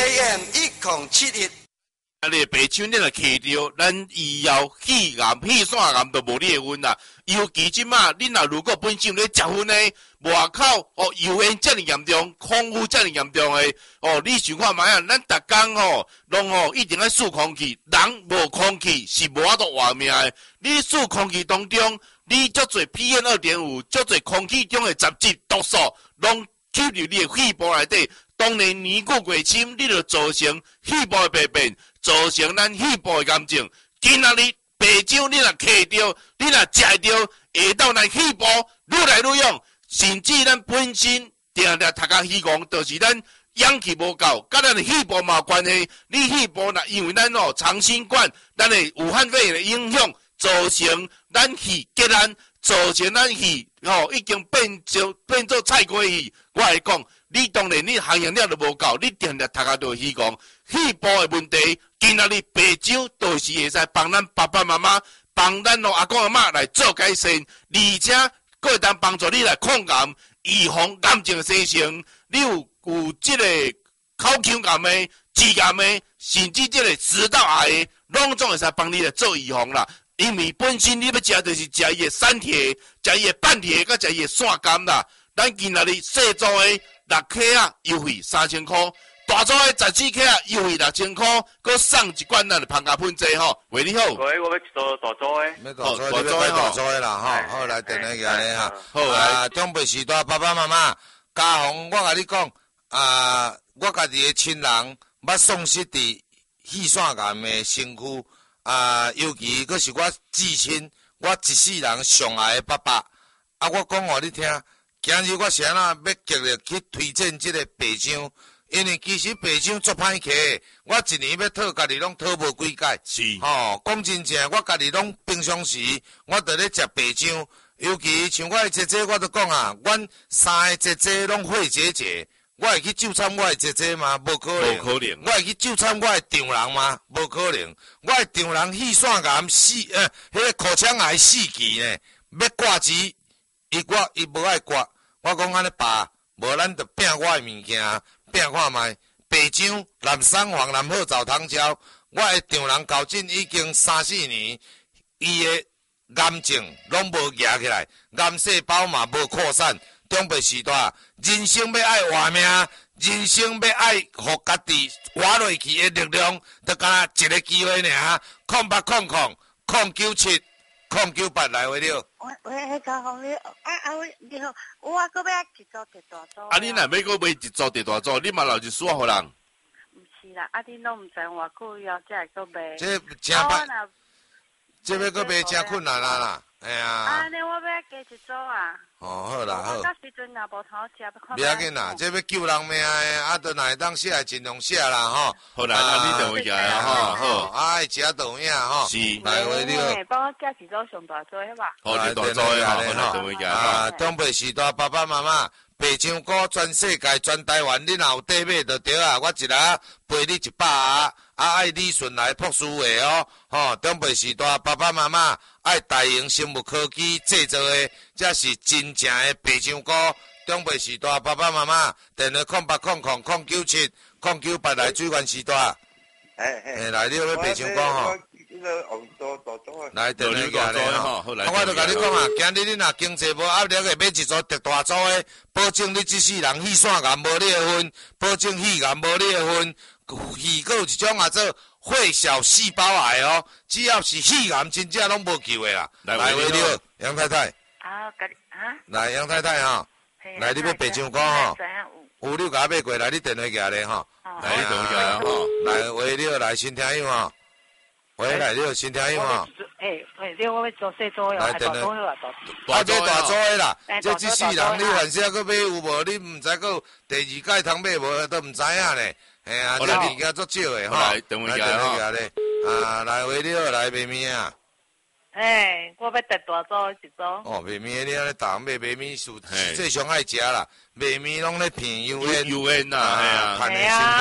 AM1071。 你白手你若揢着，咱以后肺癌、肺腺癌都无你的份啦。尤其即马，你若如果本身咧食薰的，外口油烟遮尔严重，空污遮尔严重的，你想看觅啊？咱逐工拢一定要数空气，人无空气是无法度活命的。你数空气当中，你足侪 PM2.5，足侪空气中的杂质、毒素，拢吸入你的肺部内底。当年年过过深，你就造成肺部的病变，造成咱肺部的癌症。今仔日白酒你若揢着，你若食着，会到咱肺部愈来愈勇，甚至咱本身定定头壳虚戆，就是咱氧气无够，甲咱的肺部嘛有关系。你肺部若因为咱长新冠，咱的武汉肺炎的影响，造成咱气结烂，造成咱气已经变做菜瓜气。我来讲。你当然，你行业了都无够，你定定头壳都虚讲，肺部的问题，今仔日白酒就是会使帮咱爸爸妈妈、帮咱阿公阿嬷来做改善，而且佫会当帮助你来抗癌、预防癌症生成。你有即个口腔癌的、致癌的，甚至即个食道癌的，拢总会使帮你来做预防啦。因为本身你要食就是食伊的山铁、食伊的半铁，甲食伊的线甘啦。咱今仔日细组的。6克啊，优惠3000块；大组的14克啊，优惠6000块，佮送一罐咱的芳加喷剂吼。喂，你好。 喂，我要做大组的。 要大组的啦吼。好，来电话给你哈。好中北时代爸爸妈妈，家宏，我甲你讲我家己的亲人捌丧失伫肺腺癌的身躯尤其佫是我至亲，我一世人上爱的爸爸。我讲互你听。今日我是安怎要极力去推荐这个白浆，因为其实白浆足歹摕，我一年要讨家己拢讨无几届。 是。 讲真正，我家己拢平常时我伫咧食白浆，尤其像我的姐姐，我都讲阮3个姐姐拢肺结节，我会去就餐我的姐姐吗？无可能。我会去就餐我的丈人吗？无可能。我的丈人肺腺癌迄个口腔癌4期呢，要挂机，伊无爱挂。我讲安尼爸，无咱就拼我的物件，拼看卖。白浆、南山黄、南鹤藻糖胶，我的丈人搞进已经3-4年，伊的癌症拢无压起来，癌细胞嘛无扩散。中北时代，人生要爱活命，人生要爱互家己活落去的力量，就干一个机会尔。0800-097。0998来回了。 喂，家宏你，你好，我搁要一组第大组。 你若要搁买一组第大组，你嘛留一束互人。 毋是啦，你拢毋知偌久以后才会搁买。 这真歹，这要搁买真困难啦。哎呀。 你我要加一组啊。 好啦好。 我到时阵若无头吃，要看。 不要紧啦，这要救人命的，就哪会当写尽量写啦吼。 好啦，那你电话起来啊吼，好。 爱食倒影吼。 是。 来回了。 帮我加一组上大组，好吧？ 好，大组的好，电话起来。 东北时代爸爸妈妈，白香菇全世界全台湾，你若有底买就对啊。我一日赔你100啊，爱理顺来朴素的哦。东北时代爸爸妈妈。爱大型生物科技制造的，这是真正的白香菇。中北时代爸爸妈妈，电话0800-097-098来水源时代。来你要白香菇吼。来电话过来吼。我就甲你讲今日你若经济无压力，会买一组特大组的，保证你这世人肺腺癌无你的份，保证肺癌无你的份。肺还有一种做血小细胞癌只要是肺癌，真正拢无救的啦。来回了，杨太太。来杨太太来你要白香菇有你甲我买过来，你电话寄来吼。来你电话寄来吼。来回了，来新听友喂，来了新听友你我要做细组的， 来电话。这大组的啦，这一世人你凡事搁买有无？你毋知搁第2届通买无，都毋知影咧。这物件足少的吼。 来电话起来吼。 来回了，来卖面啊。 我要特大组一组。 卖面你安尼打卖面是最上爱食啦，卖面拢咧骗油烟。 油烟呐， 我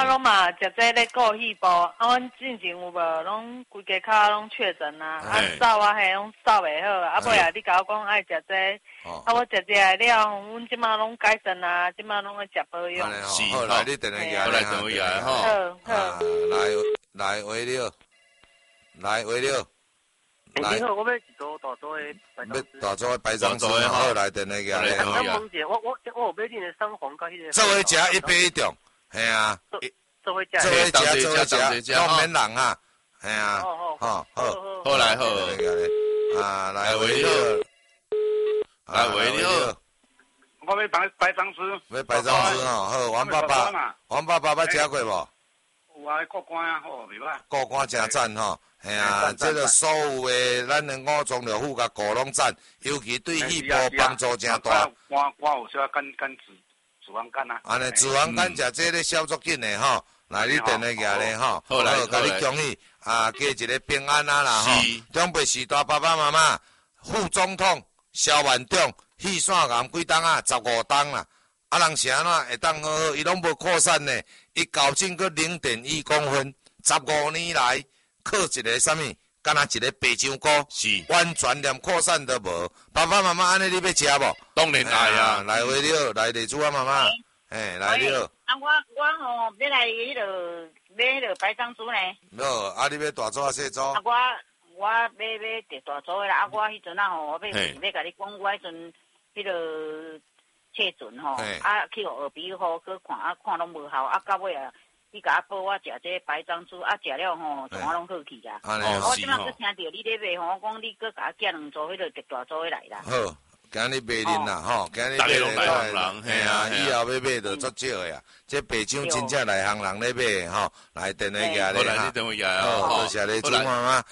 拢嘛食这咧顾细胞，阮之前有无拢规家骹拢确诊啊，走啊嘿拢走袂好，尾啊你甲我讲爱食这，我食了，阮即马拢改善啊，即马拢爱食保养。 好，来你电话举好来电话举吼。 好， 来话了，来话了。 你好，我要一组大组的白章要大组的白章猪，好来电话举咧。 想问一下，我有买恁的双黄甲迄个。 做伙食100种，系啊。 做伙食， 都免人啊，系啊。好， 好来好。 来话了，来话了。 我要白章猪。 要白章猪吼，好，王爸爸捌食过无？ 有啊，过关啊，好，袂歹。 过关真赞吼。嘿啊，这个所有的咱的五脏六腑甲骨拢赞，尤其对细胞帮助真大。 我有小肝脂肪肝啊。 安尼脂肪肝食这咧消足紧的吼，来你电话举咧吼，好，甲你恭喜啊，加一个平安啊啦吼。长辈时代爸爸妈妈，副总统萧万长，肺腺癌几档啊？15档啦。啊，人是安怎会当好好，伊拢无扩散呢，伊校正个0.1公分，15年来。靠一个啥物，敢若一个白酱菇， 是完全连扩散都无。爸爸妈妈安尼你要食无？ 当然爱啊！ 来话了，来地主啊妈妈，嘿，来了。 啊，我吼要来买白章猪呢。 好，啊你要大组啊小组？ 啊我买第大组的啦，啊我迄阵啊吼，我要甲你讲，我迄阵迄个切准吼，啊去互耳鼻科去看，啊看拢无效，啊到尾啊。你甲我报我食这白章猪，啊食了吼，全拢好去啊！我即摆佫听到你咧卖吼，我讲你佫甲我寄2组，迄个特大组的来啦。 好，今日卖恁啦吼，今日卖人，嘿啊，以后要买就足少的啊。这白酱真正内行人咧买吼，来电话举咧哈。 好，多谢你，朱妈妈。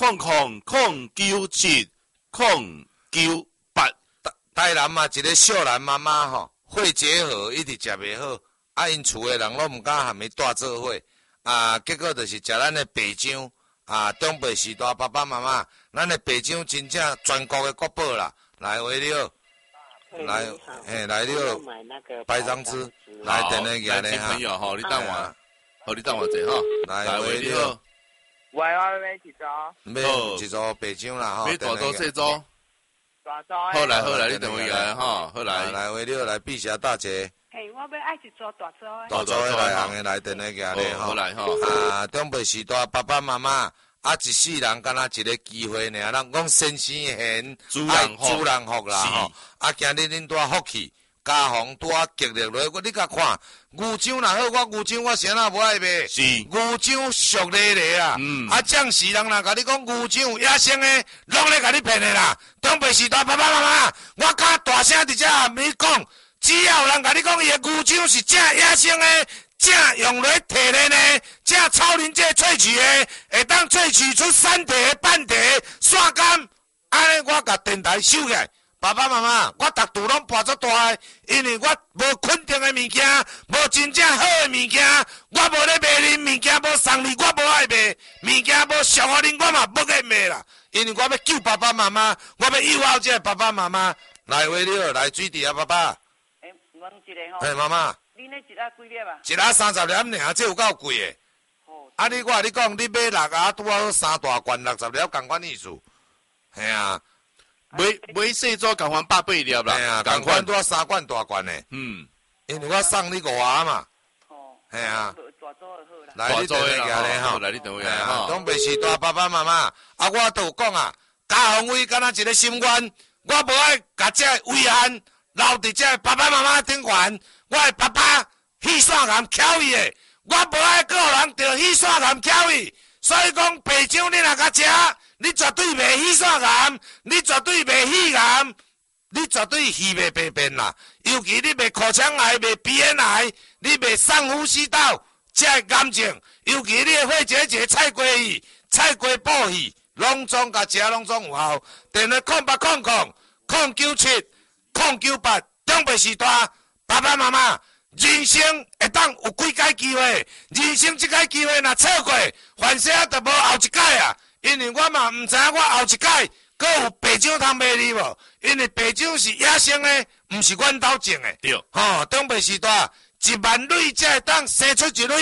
08000998。 台南嘛，一个少男妈妈吼，肺结核一直食袂好。啊，因厝诶人拢毋敢含伊带做伙，啊，结果就是食咱诶白酱，啊，长辈时代爸爸妈妈，咱诶白酱真正全国诶国宝啦，来话了，来，嘿，来了，白章猪，来电话举咧哈， 朋友吼，你等我者吼， 来话了， 我要买一组， 买一组白酱啦吼， 买大组小组， 大组， 好来，你电话举咧吼，好来话了，来碧霞大姐。 嘿，我要爱一组大组的。 大组的内行的来电话举咧吼，啊，长辈时代爸爸妈妈，啊，一世人敢若一个机会尔，人讲先生贤， 主人福啦吼，啊，今日恁拄福气，家风拄激烈落，你甲看，牛樟若好，我牛樟我谁若无爱买， 是牛樟俗咧啊，啊，将士人若甲你讲牛樟野生的，拢咧甲你骗的啦，长辈时代爸爸妈妈，我较大声伫遮含你讲。只要有人甲你讲伊的牛樟是正野生的，正用来提炼的，正草林这萃取的，会当萃取出山地、半地、山柑，安尼我甲电台收起来。爸爸妈妈，我逐度拢跋足大的，因为我无肯定的物件，无真正好的物件，我无咧卖恁物件，无送你，我无爱卖物件，无送互恁，我嘛无爱卖啦。因为我要救爸爸妈妈，我要友好这爸爸妈妈。来话了，来水池啊，爸爸。嘿，妈妈， 你那一盒几粒啊？ 一盒30粒尔，这有够贵的。啊，你我甲你讲，你买6盒拄好3大罐60粒，共款意思。嘿啊， 买细组共款180粒啦。 嘿啊，共款拄好3罐大罐的。因为我送你5盒嘛。嘿啊。 大组的好啦。 来，你电话举咧吼， 来你电话举吼。 长辈时代爸爸妈妈，啊，我都有讲啊，家风位敢若一个心愿，我无爱甲这遗憾。留伫这爸爸妈妈顶悬，我的爸爸肺腺癌翘伊的，我无爱个人得肺腺癌翘伊，所以讲白酱你若甲食，你绝对袂肺腺癌，你绝对袂肺癌，你绝对肺袂病变啦。尤其你袂口腔癌、袂鼻咽癌，你袂上呼吸道这癌症，尤其你的肺结节、菜瓜鱼、菜瓜布鱼，拢总甲食拢总有效。电话0800097098，长辈时代，爸爸妈妈，人生会当有几届机会，人生这届机会若错过，凡事就无后一届啊。因为我嘛唔知影我后一届，阁有白酒通卖你无？因为白酒是野生的，唔是阮兜种的。 对。 长辈时代，1万蕊才会当生出一蕊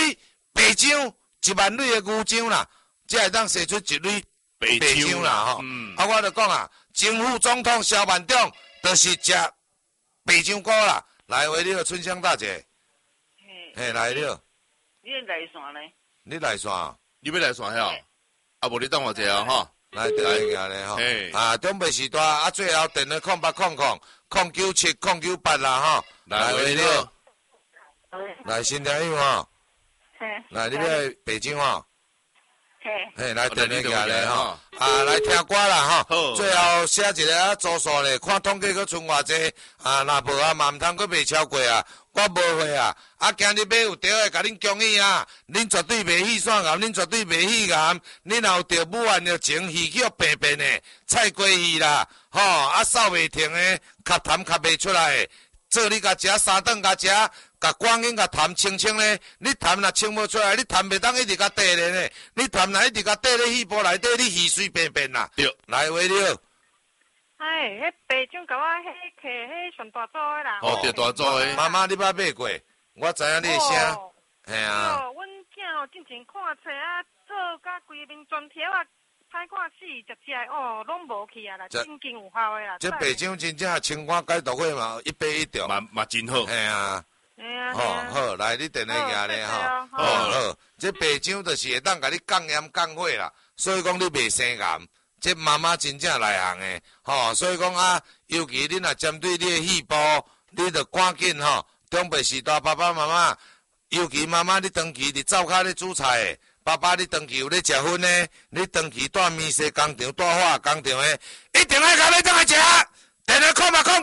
白浆1万蕊的牛浆啦，才会当生出一蕊白浆啦吼。啊，我就讲啊，前副总统萧万长就是食白浆糕啦。来，为了春香大姐，嘿，来了。 你来线呢？ 你来线？ 你要来线遐？啊，无你等我一下吼。 来，来行咧吼。啊，中北时段啊，最后电话0800097098啦吼。来，为了。来，新听友吼。来，你要白浆吼。嘿，来电话行咧吼。啊，来听歌啦吼。最后写一个啊，组数咧，看统计佫剩偌济啊，若无啊，嘛毋通佫袂超过啊。我无会啊，啊，今日买有着诶，甲恁恭喜啊！恁绝对袂戏线癌，恁绝对袂戏癌。恁若有着母爱着情，戏曲平平诶，菜瓜戏啦，吼，啊，扫袂停诶，咳痰咳袂出来诶，做你甲食3顿甲食，甲光阴甲痰清清咧。你痰若清无出来，你痰袂当一直甲缀咧呢。你痰若一直甲缀咧肺部内底，你戏水平平啦。对，来话了。 哎，迄白种甲我迄客迄上大组诶啦。 哦，对大组诶。 妈妈，你捌买过？我知影你诶声。嘿啊。 阮囝哦，进前看册啊，做甲规面全条啊，歹看死，食哦，拢无去啊啦，真经有效诶啦。 这白种真正清肝解毒血嘛，100一条。 嘛真好。 嘿啊。好，来你电话拿咧吼。好，这白种就是会当甲你降炎降火啦，所以讲你袂生癌。这妈妈真正内行诶，吼，所以讲啊，尤其你若针对你诶细胞，你着赶紧吼，中北时代爸爸妈妈，尤其妈妈你长期伫灶骹咧煮菜诶，爸爸你长期有咧食薰诶，你长期带面食工厂、带化工厂诶，一定要甲你倒来食。电话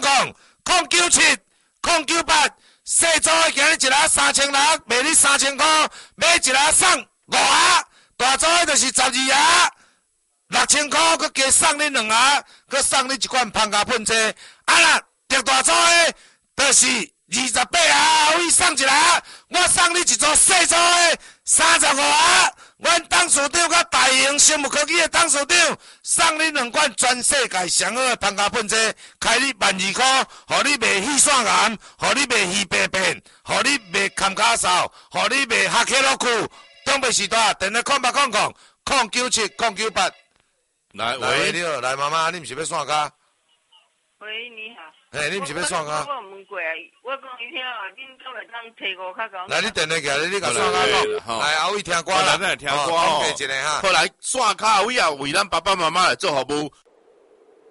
097-098细组诶，今日一粒3000粒，卖你3000块，买一粒送5盒，大组诶就是12盒。6000块，佮加送你2盒，佮送你一罐芳加喷剂。啊啦，特大组诶，就是28盒，后伊送一盒，我送你一组细组诶35盒。阮董事长佮大型生物科技诶董事长送你2罐全世界上好诶芳加喷剂，开你12块，互你袂气线癌，互你袂气病变，互你袂坎卡嗽，互你袂下起落去。东北时代电话097-098。 来喂， 你好，来妈妈，你毋是要线卡？ 喂，你好。 嘿，你毋是要线卡？ 我问过啊，我讲伊听啊，恁都来当摕5卡讲。 来，你电话起来，你甲线卡讲。来，后位听歌啦， 来听歌哦。 一个哈。 后来线卡后尾啊，为咱爸爸妈妈来做服务。